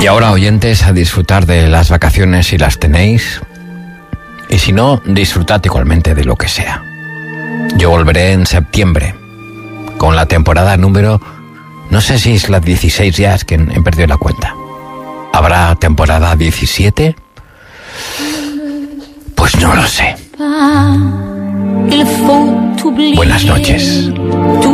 ahora, oyentes, a disfrutar de las vacaciones si las tenéis. Y si no, disfrutad igualmente de lo que sea. Yo volveré en septiembre con la temporada número... No sé si es la 16 ya, es que he perdido la cuenta. ¿Habrá temporada 17? Pues no lo sé. Buenas noches.